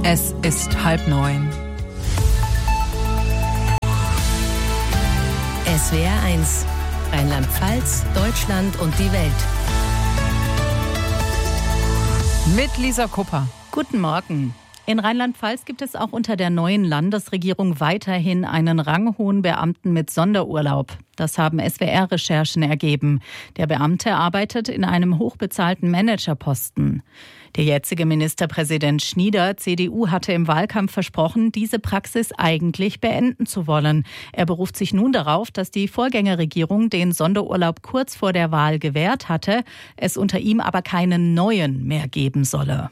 Es ist 8:30. SWR 1, Rheinland-Pfalz, Deutschland und die Welt. Mit Lisa Kupper. Guten Morgen. In Rheinland-Pfalz gibt es auch unter der neuen Landesregierung weiterhin einen ranghohen Beamten mit Sonderurlaub. Das haben SWR-Recherchen ergeben. Der Beamte arbeitet in einem hochbezahlten Managerposten. Der jetzige Ministerpräsident Schnieder, CDU, hatte im Wahlkampf versprochen, diese Praxis eigentlich beenden zu wollen. Er beruft sich nun darauf, dass die Vorgängerregierung den Sonderurlaub kurz vor der Wahl gewährt hatte, es unter ihm aber keinen neuen mehr geben solle.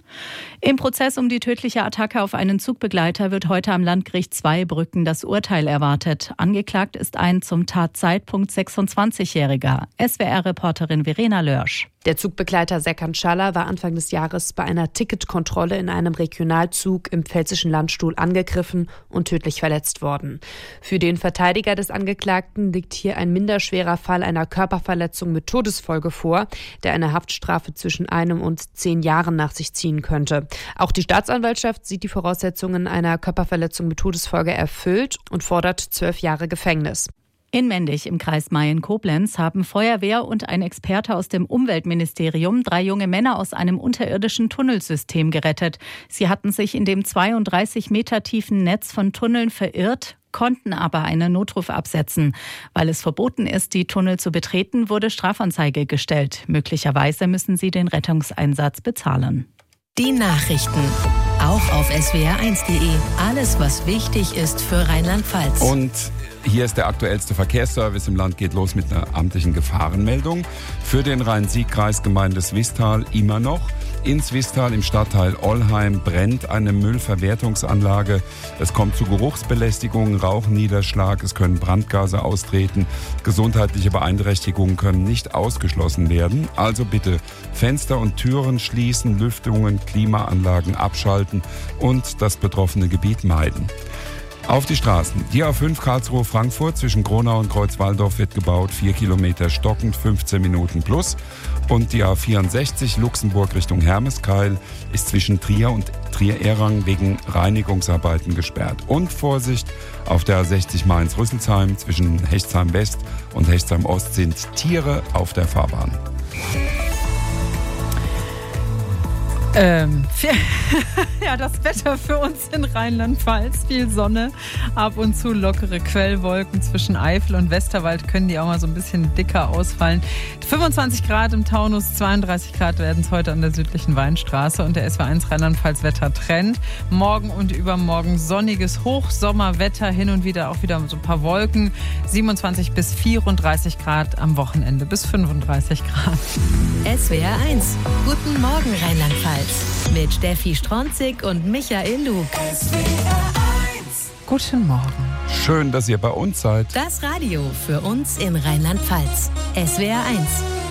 Im Prozess um die tödliche Attacke auf einen Zugbegleiter wird heute am Landgericht Zweibrücken das Urteil erwartet. Angeklagt ist ein zum Tatzeitpunkt 26-Jähriger. SWR-Reporterin Verena Lörsch. Der Zugbegleiter Serkan Schaller war Anfang des Jahres bei einer Ticketkontrolle in einem Regionalzug im Pfälzischen Landstuhl angegriffen und tödlich verletzt worden. Für den Verteidiger des Angeklagten liegt hier ein minderschwerer Fall einer Körperverletzung mit Todesfolge vor, der eine Haftstrafe zwischen 1 und 10 Jahren nach sich ziehen könnte. Auch die Staatsanwaltschaft sieht die Voraussetzungen einer Körperverletzung mit Todesfolge erfüllt und fordert 12 Jahre Gefängnis. In Mendig im Kreis Mayen-Koblenz haben Feuerwehr und ein Experte aus dem Umweltministerium 3 junge Männer aus einem unterirdischen Tunnelsystem gerettet. Sie hatten sich in dem 32 Meter tiefen Netz von Tunneln verirrt, konnten aber einen Notruf absetzen. Weil es verboten ist, die Tunnel zu betreten, wurde Strafanzeige gestellt. Möglicherweise müssen sie den Rettungseinsatz bezahlen. Die Nachrichten. Auch auf swr1.de. Alles, was wichtig ist für Rheinland-Pfalz. Und hier ist der aktuellste Verkehrsservice im Land. Geht los mit einer amtlichen Gefahrenmeldung. Für den Rhein-Sieg-Kreis Gemeinde Swisttal immer noch. In Swisttal im Stadtteil Ollheim brennt eine Müllverwertungsanlage. Es kommt zu Geruchsbelästigungen, Rauchniederschlag, es können Brandgase austreten. Gesundheitliche Beeinträchtigungen können nicht ausgeschlossen werden. Also bitte Fenster und Türen schließen, Lüftungen, Klimaanlagen abschalten und das betroffene Gebiet meiden. Auf die Straßen. Die A5 Karlsruhe-Frankfurt zwischen Gronau und Kreuzwaldorf wird gebaut. 4 Kilometer stockend, 15 Minuten plus. Und die A64 Luxemburg Richtung Hermeskeil ist zwischen Trier und Trier-Errang wegen Reinigungsarbeiten gesperrt. Und Vorsicht, auf der A60 Mainz-Rüsselsheim zwischen Hechtsheim-West und Hechtsheim-Ost sind Tiere auf der Fahrbahn. Ja, das Wetter für uns in Rheinland-Pfalz. Viel Sonne, ab und zu lockere Quellwolken. Zwischen Eifel und Westerwald können die auch mal so ein bisschen dicker ausfallen. 25 Grad im Taunus, 32 Grad werden es heute an der südlichen Weinstraße. Und der SWR1 Rheinland-Pfalz-Wetter Trend. Morgen und übermorgen sonniges Hochsommerwetter, hin und wieder auch wieder so ein paar Wolken. 27 bis 34 Grad am Wochenende, bis 35 Grad. SWR 1. Guten Morgen Rheinland-Pfalz. Mit Steffi Stronzig und Michael Lug. Guten Morgen. Schön, dass ihr bei uns seid. Das Radio für uns in Rheinland-Pfalz. SWR 1.